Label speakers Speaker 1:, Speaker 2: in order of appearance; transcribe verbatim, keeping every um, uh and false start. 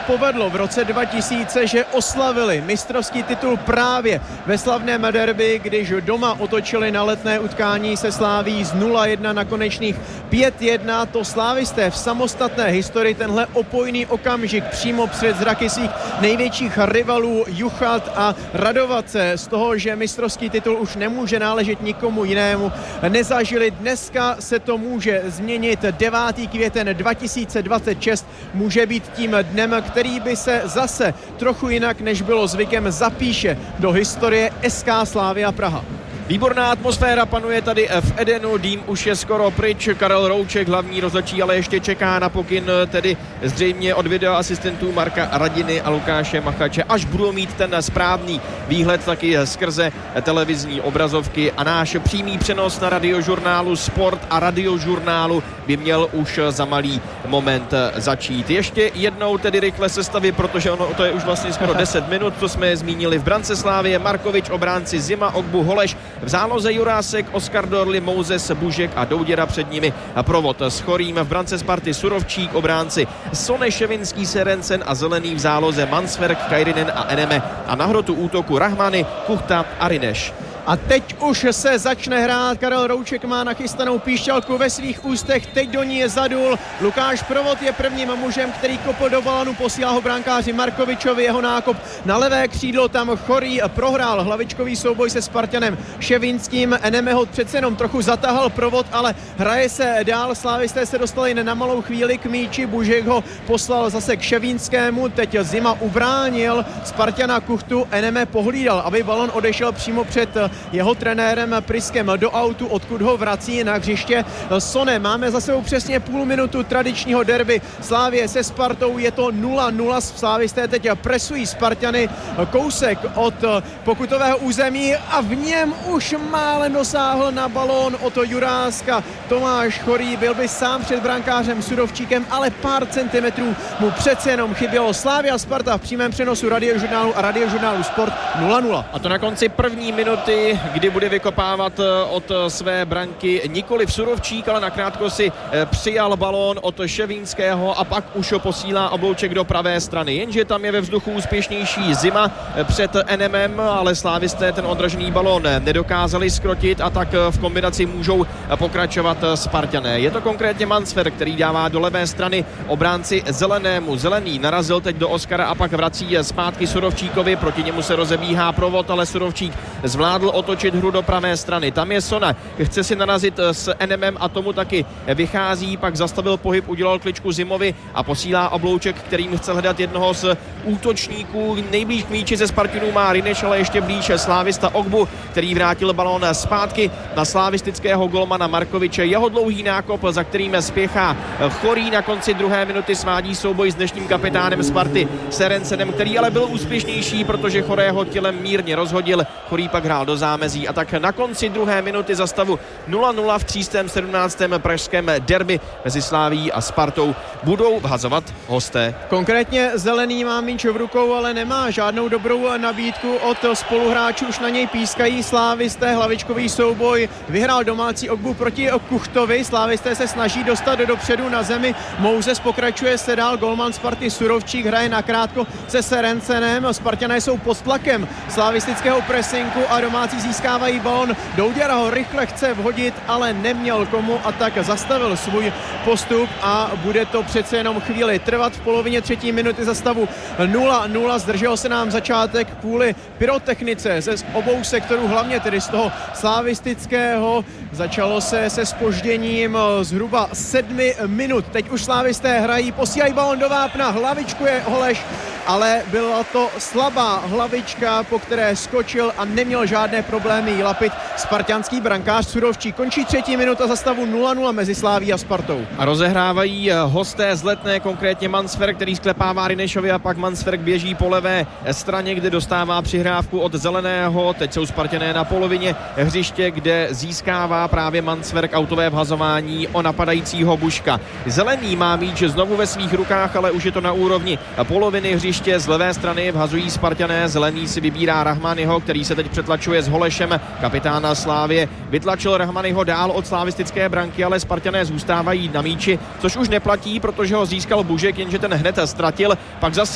Speaker 1: povedlo v roce dva tisíce, že oslavili mistrovský titul právě ve slavném derby, když doma otočili na letné utkání se Slaví z nula jedna na konečných pět jedna. To slávisté v samostatné historii tenhle opojný okamžik přímo před zraky svých největších rivalů juchat a radovat se z toho, že mistrovský titul už nemůže náležet nikomu jinému, nezažili. Dneska se to může změnit. devátý květen dva tisíce dvacet šest může být tím dnem, který by se zase trochu jinak, než bylo zvykem, zapíše do historie S K Slavia Praha.
Speaker 2: Výborná atmosféra panuje tady v Edenu, dým už je skoro pryč, Karel Rouček, hlavní rozhodčí, ale ještě čeká na pokyn tedy zřejmě od videoasistentů Marka Radiny a Lukáše Machače, až budou mít ten správný výhled taky skrze televizní obrazovky, a náš přímý přenos na radiožurnálu Sport a radiožurnálu by měl už za malý moment začít. Ještě jednou tedy rychle sestavy, protože ono to je už vlastně skoro deset minut, co jsme zmínili. V brance Slávie Markovič, obránci Zima, Ogbu, Holeš, v záloze Jurásek, Oskar Dorli, Mouzes, Bužek a Douděra, před nimi a provod s Chorým. V brance Sparty Surovčík, obránci Sone, Ševinský, Serencen a Zelený, v záloze Mansverk, Kairinen a Eneme a na hrotu útoku Rahmany, Kuchta a Rineš.
Speaker 1: A teď už se začne hrát. Karel Rouček má nachystanou píšťalku ve svých ústech, teď do ní je zadul. Lukáš Provod je prvním mužem, který kopl do balonu, posílá ho brankáři Markovičovi, jeho nákop na levé křídlo, tam Chorý prohrál hlavičkový souboj se Spartanem Ševinským. Eneme ho přece jenom trochu zatahal Provod, ale hraje se dál. Slávisté se dostali jen na malou chvíli k míči, Bužek ho poslal zase k Ševinskému, teď Zima ubránil Spartana Kuchtu, Eneme pohlídal, aby balon odešel přímo před jeho trenérem Priskem do autu, odkud ho vrací na hřiště Sone. Máme za sebou přesně půl minutu tradičního derby Slávie se Spartou, je to nula nula. Slávisté teď presují Spartany kousek od pokutového území a v něm už málem dosáhl na balón od Juráska Tomáš Chorý, byl by sám před brankářem Surovčíkem, ale pár centimetrů mu přece jenom chybělo. Slavia Sparta v přímém přenosu radiožurnálu a radiožurnálu Sport nula nula.
Speaker 2: A to na konci první minuty, kdy bude vykopávat od své branky nikoli v Surovčík, ale nakrátko si přijal balón od Ševínského a pak už ho posílá Oblouček do pravé strany. Jenže tam je ve vzduchu úspěšnější Zima před Enemem, ale slávisté ten odražený balón nedokázali zkrotit a tak v kombinaci můžou pokračovat Spartané. Je to konkrétně Mansfer, který dává do levé strany obránci Zelenému. Zelený narazil teď do Oskara a pak vrací zpátky Surovčíkovi, proti němu se rozebíhá Provod, ale Surovčík zvládl otočit hru do pravé strany. Tam je Sona, chce si narazit s Enemem a tomu taky vychází, pak zastavil pohyb, udělal kličku Zimovi a posílá Oblouček, kterým chce hledat jednoho z útočníků. Nejblíž k míči ze Spartinů má Rineš, ale ještě blíž slávista Ogbu, který vrátil balón zpátky na slávistického golmana Markoviče. Jeho dlouhý nákop, za kterým spěchá Chorý, na konci druhé minuty svádí souboj s dnešním kapitánem Sparty Serencenem, který ale byl úspěšnější, protože Chorého tělem mírně rozhodil. Chorý pak hrál do zámezí a tak na konci druhé minuty za stavu nula nula v třístém sedmnáctém pražském derby mezi Slavií a Spartou budou vhazovat hosté.
Speaker 1: Konkrétně Zelený má míč v rukou, ale nemá žádnou dobrou nabídku od spoluhráčů, už na něj pískají. Slávisté hlavičkový souboj vyhrál domácí Ogbu proti Kuchtovi. Slávisté se snaží dostat dopředu na zemi. Mouzes pokračuje se dál, golman Sparty Surovčík hraje nakrátko se Serencenem. Spartané jsou pod tlakem slavistického presinku a domácí získávají balon. Douděra ho rychle chce vhodit, ale neměl komu a tak zastavil svůj postup a bude to přece jenom chvíli trvat. V polovině třetí minuty za stavu nula nula zdržel se nám začátek kvůli pyrotechnice ze obou sektorů, hlavně tedy z toho slavistického. Začalo se se zpožděním zhruba sedmi minut. Teď už slávisté hrají, posílají balon do vápna, hlavičkuje Holeš, ale byla to slabá hlavička, po které skočil a neměl žádné problémy jí lapit spartanský brankář Surovčík. Končí třetí minuta za stavu nula nula mezi Slavií a Spartou.
Speaker 2: A rozehrávají hosté z Letné, konkrétně Mansverk, který sklepává Rinešovi a pak Mansverk běží po levé straně, kde dostává přihrávku od Zeleného. Teď jsou Spartané na polovině hřiště, kde získává právě Mansverk autové vhazování o napadajícího Buška. Zelený má míč znovu ve svých rukách, ale už je to na úrovni poloviny hřiště. Z levé strany vhazují Spartané. Zelený si vybírá Rahmanyho, který se teď přetlačuje s Holešem, kapitána Slávie. Vytlačil Rahmanyho dál od slavistické branky, ale Spartané zůstávají na míči, což už neplatí, protože ho získal Bužek, jenže ten hned ztratil. Pak zase